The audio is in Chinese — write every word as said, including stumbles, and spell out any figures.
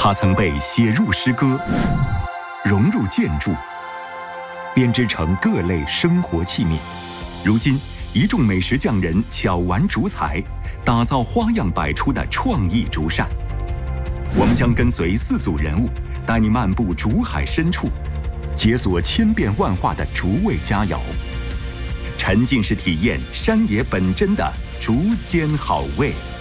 它曾被写入诗歌，融入建筑，编织成各类生活器皿。如今，一众美食匠人巧玩竹材，打造花样百出的创意竹扇。我们将跟随四组人物，带你漫步竹海深处，解锁千变万化的竹味佳肴，沉浸式体验山野本真的竹间好味。